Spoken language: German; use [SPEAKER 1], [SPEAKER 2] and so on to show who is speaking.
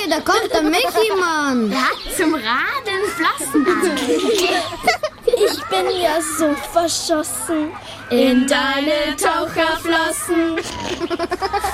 [SPEAKER 1] Hey, da kommt der Michi-Mann.
[SPEAKER 2] Er hat zum Radeln Flossen an.
[SPEAKER 3] Ich bin ja so verschossen in deine Taucherflossen.